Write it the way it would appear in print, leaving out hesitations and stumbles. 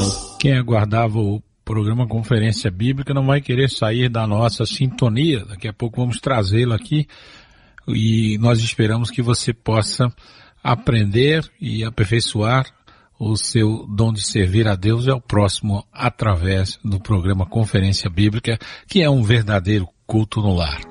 Quem aguardava o programa Conferência Bíblica não vai querer sair da nossa sintonia. Daqui a pouco vamos trazê-lo aqui e nós esperamos que você possa aprender e aperfeiçoar o seu dom de servir a Deus e ao próximo através do programa Conferência Bíblica, que é um verdadeiro culto no lar.